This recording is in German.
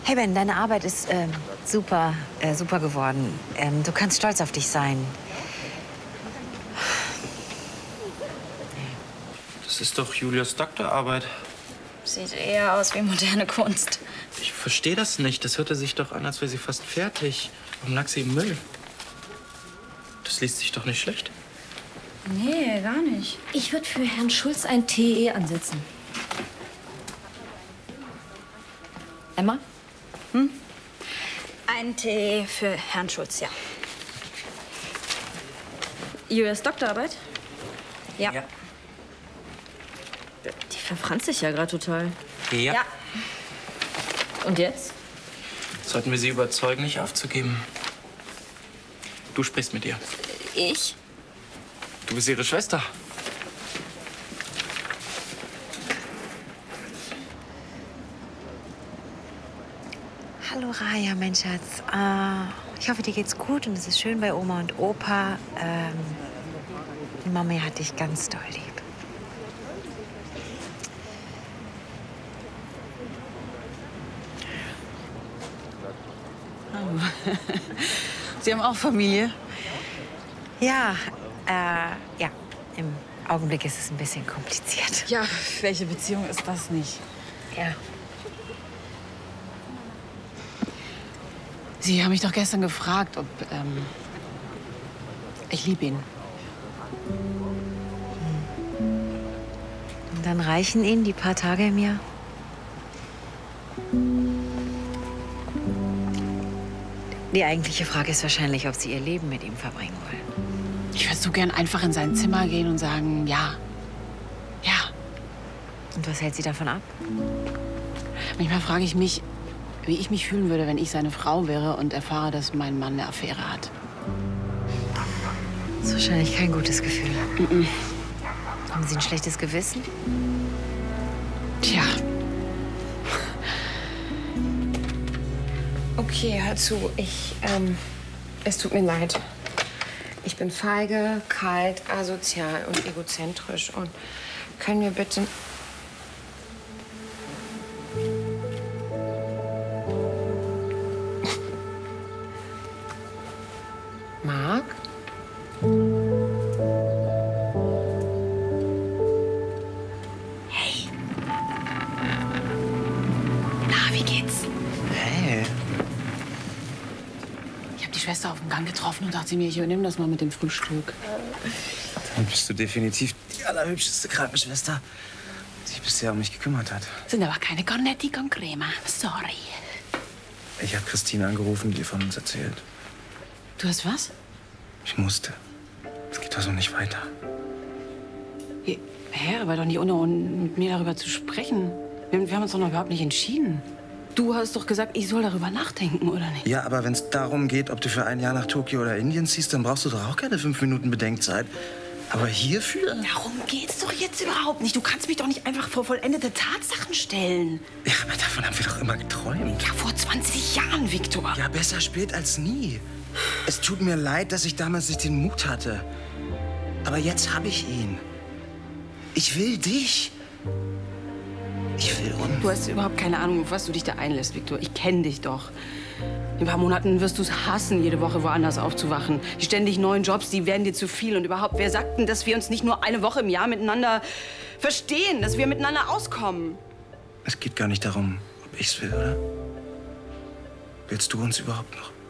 Hey Ben, deine Arbeit ist super geworden. Du kannst stolz auf dich sein. Das ist doch Julias Doktorarbeit. Sieht eher aus wie moderne Kunst. Ich verstehe das nicht. Das hörte sich doch an, als wäre sie fast fertig. Warum lag sie im Müll? Das liest sich doch nicht schlecht. Nee, gar nicht. Ich würde für Herrn Schulz ein TE ansetzen. Emma? Ein Tee für Herrn Schulz, ja. Julias Doktorarbeit? Ja. Die verfranst sich ja gerade total. Ja. Ja. Und jetzt? Sollten wir sie überzeugen, nicht aufzugeben. Du sprichst mit ihr. Ich? Du bist ihre Schwester. Hallo Raya, mein Schatz. Ich hoffe, dir geht's gut und es ist schön bei Oma und Opa. Die Mami hat dich ganz doll lieb. Sie haben auch Familie? Ja, ja. Im Augenblick ist es ein bisschen kompliziert. Ja, welche Beziehung ist das nicht? Ja. Sie haben mich doch gestern gefragt, ob, ich liebe ihn. Und dann reichen Ihnen die paar Tage im Jahr? Die eigentliche Frage ist wahrscheinlich, ob Sie Ihr Leben mit ihm verbringen wollen. Ich würde so gern einfach in sein Zimmer gehen und sagen, ja. Ja. Und was hält Sie davon ab? Manchmal frage ich mich, wie ich mich fühlen würde, wenn ich seine Frau wäre und erfahre, dass mein Mann eine Affäre hat. Das ist wahrscheinlich kein gutes Gefühl. Haben Sie ein schlechtes Gewissen? Tja. Okay, hör zu. Es tut mir leid. Ich bin feige, kalt, asozial und egozentrisch. Und können wir bitte... Marc? Hey. Na, wie geht's? Hey. Ich habe die Schwester auf dem Gang getroffen und dachte mir, ich übernehme das mal mit dem Frühstück. Dann bist du definitiv die allerhübscheste Krankenschwester, die sich bisher um mich gekümmert hat. Sind aber keine Cornetti con Crema. Sorry. Ich habe Christine angerufen, die von uns erzählt. Du hast was? Ich musste. Es geht doch so nicht weiter. Hä, aber doch nicht ohne mit mir darüber zu sprechen. Wir haben uns doch noch überhaupt nicht entschieden. Du hast doch gesagt, ich soll darüber nachdenken, oder nicht? Ja, aber wenn es darum geht, ob du für ein Jahr nach Tokio oder Indien ziehst, dann brauchst du doch auch keine 5 Minuten Bedenkzeit. Aber hierfür? Darum geht's doch jetzt überhaupt nicht. Du kannst mich doch nicht einfach vor vollendete Tatsachen stellen. Ja, aber davon haben wir doch immer geträumt. Ja, vor 20 Jahren, Viktor. Ja, besser spät als nie. Es tut mir leid, dass ich damals nicht den Mut hatte. Aber jetzt habe ich ihn. Ich will dich. Ich will uns. Du hast überhaupt keine Ahnung, auf was du dich da einlässt, Viktor. Ich kenne dich doch. In ein paar Monaten wirst du es hassen, jede Woche woanders aufzuwachen. Die ständig neuen Jobs, die werden dir zu viel. Und überhaupt, wer sagt denn, dass wir uns nicht nur eine Woche im Jahr miteinander verstehen, dass wir miteinander auskommen? Es geht gar nicht darum, ob ich's will, oder? Willst du uns überhaupt noch?